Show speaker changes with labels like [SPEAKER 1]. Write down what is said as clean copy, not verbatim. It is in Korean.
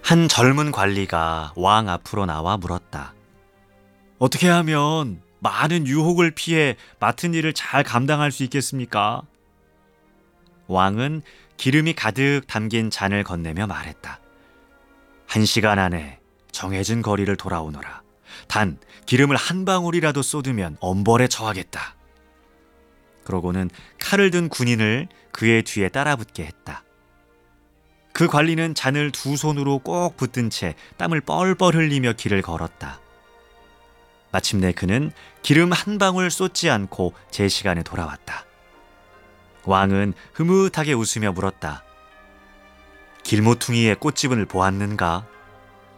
[SPEAKER 1] 한 젊은 관리가 왕 앞으로 나와 물었다. 어떻게 하면 많은 유혹을 피해 맡은 일을 잘 감당할 수 있겠습니까? 왕은 기름이 가득 담긴 잔을 건네며 말했다. 1시간 안에 정해진 거리를 돌아오너라. 단 기름을 한 방울이라도 쏟으면 엄벌에 처하겠다. 그러고는 칼을 든 군인을 그의 뒤에 따라붙게 했다. 그 관리는 잔을 두 손으로 꼭 붙든 채 땀을 뻘뻘 흘리며 길을 걸었다. 마침내 그는 기름 한 방울 쏟지 않고 제 시간에 돌아왔다. 왕은 흐뭇하게 웃으며 물었다. 길모퉁이의 꽃집을 보았는가?